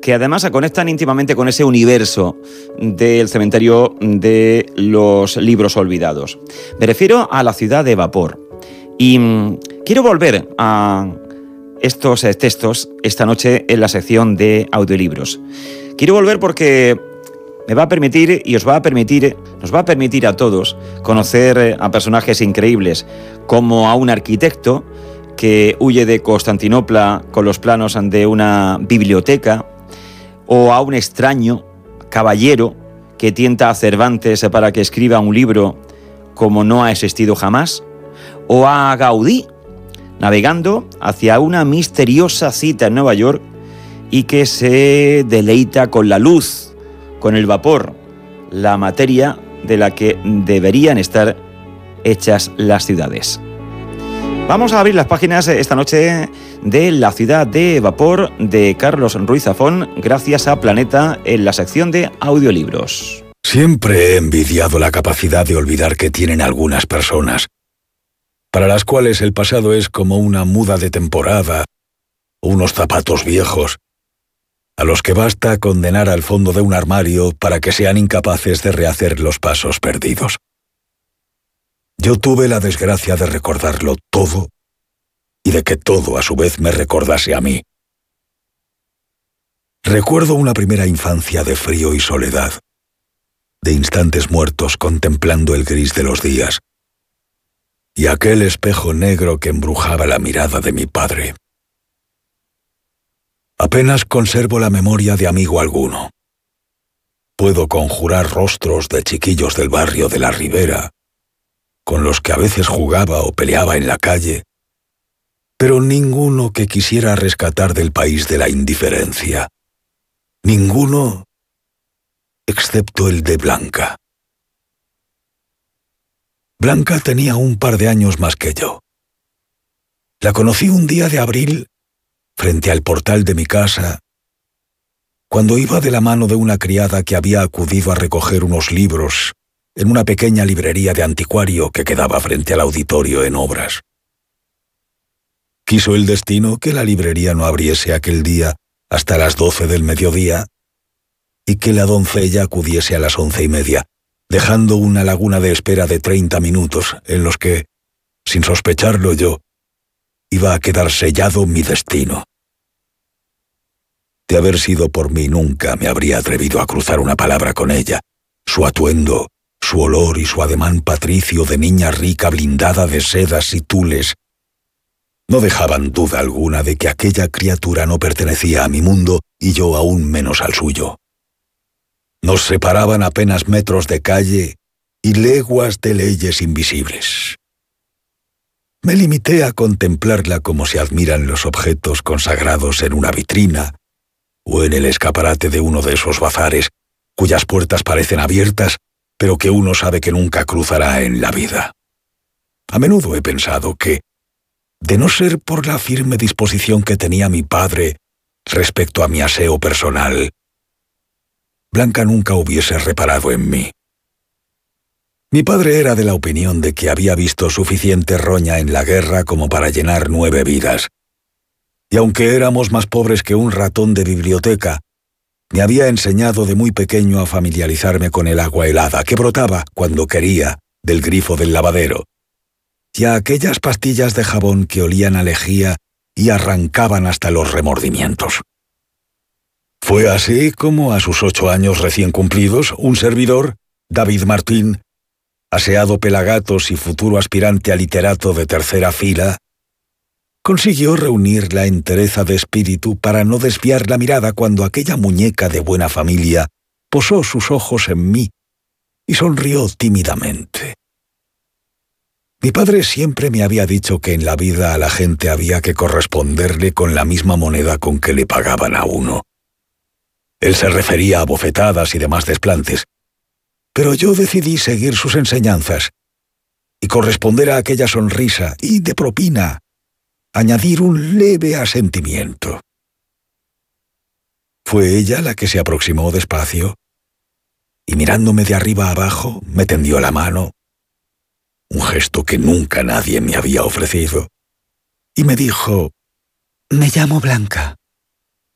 que además conectan íntimamente con ese universo del cementerio de los libros olvidados. Me refiero a La ciudad de vapor. Y quiero volver a estos textos esta noche en la sección de audiolibros. Quiero volver porque me va a permitir y nos va a permitir a todos conocer a personajes increíbles, como a un arquitecto que huye de Constantinopla con los planos de una biblioteca, o a un extraño caballero que tienta a Cervantes para que escriba un libro como no ha existido jamás, o a Gaudí navegando hacia una misteriosa cita en Nueva York y que se deleita con la luz, con el vapor, la materia de la que deberían estar hechas las ciudades. Vamos a abrir las páginas esta noche de La ciudad de vapor de Carlos Ruiz Zafón, gracias a Planeta, en la sección de audiolibros. Siempre he envidiado la capacidad de olvidar que tienen algunas personas, para las cuales el pasado es como una muda de temporada o unos zapatos viejos, a los que basta condenar al fondo de un armario para que sean incapaces de rehacer los pasos perdidos. Yo tuve la desgracia de recordarlo todo y de que todo a su vez me recordase a mí. Recuerdo una primera infancia de frío y soledad, de instantes muertos contemplando el gris de los días, y aquel espejo negro que embrujaba la mirada de mi padre. Apenas conservo la memoria de amigo alguno. Puedo conjurar rostros de chiquillos del barrio de la Ribera, con los que a veces jugaba o peleaba en la calle, pero ninguno que quisiera rescatar del país de la indiferencia. Ninguno, excepto el de Blanca. Blanca tenía un par de años más que yo. La conocí un día de abril, frente al portal de mi casa, cuando iba de la mano de una criada que había acudido a recoger unos libros en una pequeña librería de anticuario que quedaba frente al auditorio en obras. Quiso el destino que la librería no abriese aquel día hasta las 12 del mediodía y que la doncella acudiese a las 11:30, dejando una laguna de espera de 30 minutos en los que, sin sospecharlo yo, iba a quedar sellado mi destino. De haber sido por mí, nunca me habría atrevido a cruzar una palabra con ella. Su atuendo, su olor y su ademán patricio de niña rica blindada de sedas y tules no dejaban duda alguna de que aquella criatura no pertenecía a mi mundo y yo aún menos al suyo. Nos separaban apenas metros de calle y leguas de leyes invisibles. Me limité a contemplarla como se admiran los objetos consagrados en una vitrina o en el escaparate de uno de esos bazares cuyas puertas parecen abiertas, pero que uno sabe que nunca cruzará en la vida. A menudo he pensado que, de no ser por la firme disposición que tenía mi padre respecto a mi aseo personal, Blanca nunca hubiese reparado en mí. Mi padre era de la opinión de que había visto suficiente roña en la guerra como para llenar 9 vidas. Y aunque éramos más pobres que un ratón de biblioteca, me había enseñado de muy pequeño a familiarizarme con el agua helada que brotaba, cuando quería, del grifo del lavadero, y a aquellas pastillas de jabón que olían a lejía y arrancaban hasta los remordimientos. Fue así como a sus 8 años recién cumplidos, un servidor, David Martín, aseado pelagatos y futuro aspirante a literato de tercera fila, consiguió reunir la entereza de espíritu para no desviar la mirada cuando aquella muñeca de buena familia posó sus ojos en mí y sonrió tímidamente. Mi padre siempre me había dicho que en la vida a la gente había que corresponderle con la misma moneda con que le pagaban a uno. Él se refería a bofetadas y demás desplantes, pero yo decidí seguir sus enseñanzas y corresponder a aquella sonrisa y, de propina, añadir un leve asentimiento. Fue ella la que se aproximó despacio y, mirándome de arriba abajo, me tendió la mano, un gesto que nunca nadie me había ofrecido, y me dijo: «Me llamo Blanca».